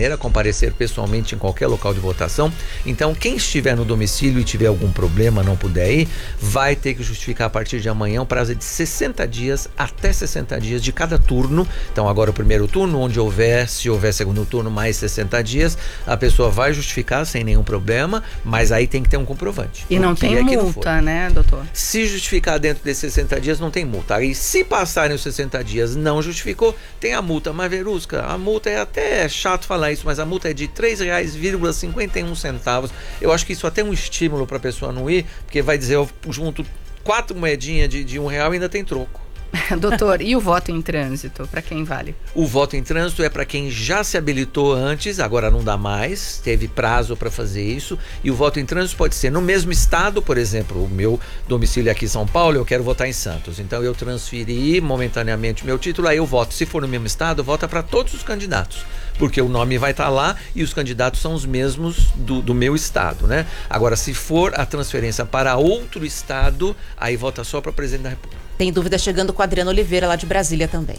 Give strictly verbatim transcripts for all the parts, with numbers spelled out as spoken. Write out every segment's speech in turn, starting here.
maneira, comparecer pessoalmente em qualquer local de votação. Então, quem estiver no domicílio e tiver algum problema, não puder ir, vai ter que justificar a partir de amanhã um prazo de sessenta dias até sessenta dias de cada turno. Então, agora o primeiro turno, onde houver, se houver segundo turno, mais sessenta dias, a pessoa vai justificar sem nenhum problema, mas aí tem que ter um comprovante. E não tem é multa, né, doutor? Se justificar dentro desses sessenta dias, não tem multa. Aí, se passarem os sessenta dias, não justificou, tem a multa. Mas, Verusca, a multa é até chato falar isso, mas a multa é de três reais e cinquenta e um centavos. Eu acho que isso até é um estímulo para a pessoa não ir, porque vai dizer, eu junto quatro moedinhas de, de um real e ainda tem troco. Doutor, e o voto em trânsito, para quem vale? O voto em trânsito é para quem já se habilitou antes, agora não dá mais, teve prazo para fazer isso, e o voto em trânsito pode ser no mesmo estado. Por exemplo, o meu domicílio é aqui em São Paulo, eu quero votar em Santos, então eu transferi momentaneamente meu título, aí eu voto. Se for no mesmo estado, vota para todos os candidatos, porque o nome vai estar lá e os candidatos são os mesmos do, do meu estado, né? Agora, se for a transferência para outro estado, aí vota só para presidente da República. Tem dúvida chegando com o Adriano Oliveira, lá de Brasília também.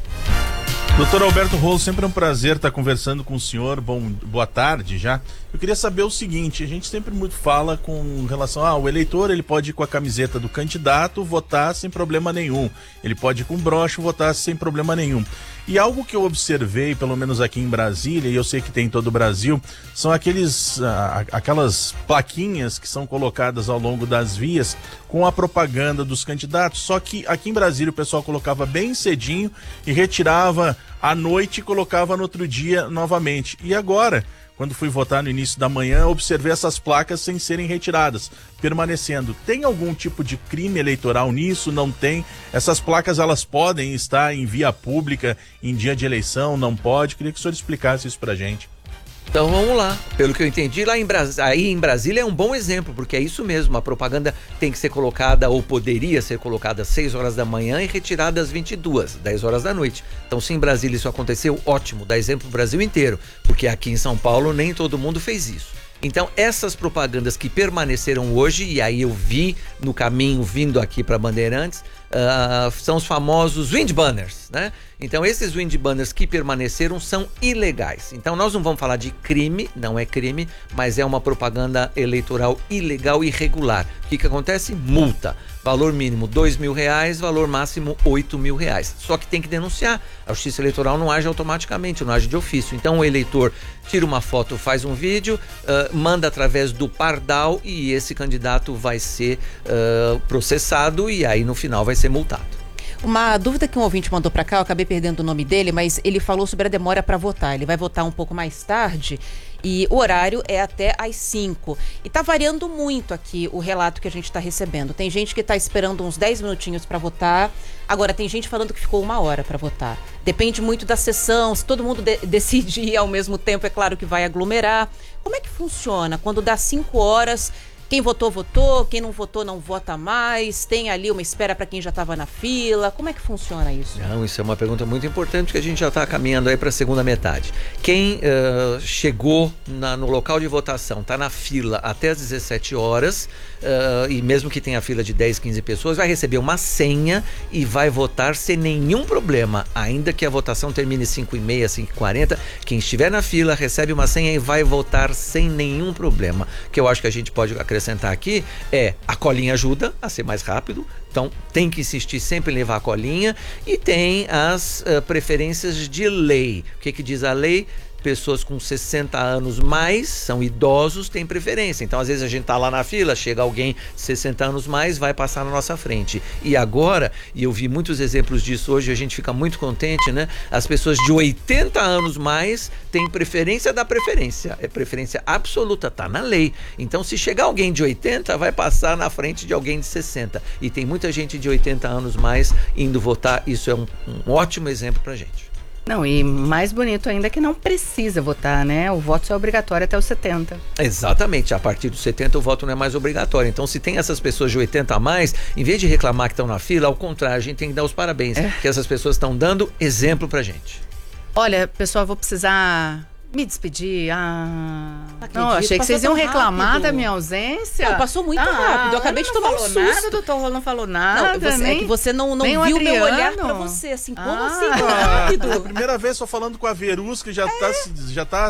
Doutor Alberto Rolo, sempre é um prazer estar conversando com o senhor. Bom, boa tarde já. Eu queria saber o seguinte, a gente sempre muito fala com relação ao ah, eleitor, ele pode ir com a camiseta do candidato, votar sem problema nenhum. Ele pode ir com broche, votar sem problema nenhum. E algo que eu observei, pelo menos aqui em Brasília, e eu sei que tem em todo o Brasil, são aqueles, ah, aquelas plaquinhas que são colocadas ao longo das vias com a propaganda dos candidatos. Só que aqui em Brasília o pessoal colocava bem cedinho e retirava à noite e colocava no outro dia novamente. E agora, quando fui votar no início da manhã, observei essas placas sem serem retiradas, permanecendo. Tem algum tipo de crime eleitoral nisso? Não tem? Essas placas, elas podem estar em via pública em dia de eleição? Não pode? Queria que o senhor explicasse isso pra gente. Então vamos lá, pelo que eu entendi, lá em, Bras... aí em Brasília é um bom exemplo, porque é isso mesmo, a propaganda tem que ser colocada, ou poderia ser colocada às seis horas da manhã e retirada às vinte e duas, dez horas da noite. Então se em Brasília isso aconteceu, ótimo, dá exemplo pro Brasil inteiro, porque aqui em São Paulo nem todo mundo fez isso. Então essas propagandas que permaneceram hoje, e aí eu vi no caminho vindo aqui para Bandeirantes, uh, são os famosos wind banners, né? Então esses wind banners que permaneceram são ilegais. Então nós não vamos falar de crime, não é crime, mas é uma propaganda eleitoral ilegal e irregular. O que que acontece? Multa. Valor mínimo dois mil reais, valor máximo oito mil reais. Só que tem que denunciar. A Justiça Eleitoral não age automaticamente, não age de ofício. Então o eleitor tira uma foto, faz um vídeo, uh, manda através do Pardal e esse candidato vai ser uh, processado e aí no final vai ser multado. Uma dúvida que um ouvinte mandou para cá, eu acabei perdendo o nome dele, mas ele falou sobre a demora para votar. Ele vai votar um pouco mais tarde e o horário é até às cinco. E tá variando muito aqui o relato que a gente está recebendo. Tem gente que está esperando uns dez minutinhos para votar. Agora, tem gente falando que ficou uma hora para votar. Depende muito da sessão. Se todo mundo de- decide ir ao mesmo tempo, é claro que vai aglomerar. Como é que funciona quando dá cinco horas... Quem votou, votou. Quem não votou, não vota mais. Tem ali uma espera para quem já estava na fila. Como é que funciona isso? Não, isso é uma pergunta muito importante, porque a gente já está caminhando aí para a segunda metade. Quem uh, chegou na, no local de votação, está na fila até as dezessete horas, uh, e mesmo que tenha fila de dez, quinze pessoas, vai receber uma senha e vai votar sem nenhum problema. Ainda que a votação termine cinco e meia, cinco e quarenta, quem estiver na fila recebe uma senha e vai votar sem nenhum problema. Que eu acho que a gente pode acrescentar aqui é a colinha ajuda a ser mais rápido, então tem que insistir sempre em levar a colinha, e tem as uh, preferências de lei. O que que diz a lei? Pessoas com sessenta anos mais, são idosos, têm preferência. Então às vezes a gente tá lá na fila, chega alguém de sessenta anos mais, vai passar na nossa frente. E agora, e eu vi muitos exemplos disso hoje, a gente fica muito contente, né? As pessoas de oitenta anos mais têm preferência da preferência. É preferência absoluta, tá na lei. Então se chegar alguém de oitenta, vai passar na frente de alguém de sessenta. E tem muita gente de oitenta anos mais indo votar. Isso é um, um ótimo exemplo pra gente. Não, e mais bonito ainda é que não precisa votar, né? O voto só é obrigatório até os setenta. Exatamente, a partir dos setenta o voto não é mais obrigatório. Então se tem essas pessoas de oitenta a mais, em vez de reclamar que estão na fila, ao contrário, a gente tem que dar os parabéns, é. que essas pessoas estão dando exemplo pra gente. Olha, pessoal, vou precisar me despedir. Ah, Acredito, não, achei que vocês iam reclamar rápido. da minha ausência. Não, passou muito ah, rápido. Eu acabei de tomar um susto. susto. Nada, doutor Rolo não falou nada. Não, você, nem, é que você não, não nem viu o meu Adriano. olhar pra você. Assim, como Ah. assim, rápido? É a primeira vez só falando com a Verusca, já, é. tá, já tá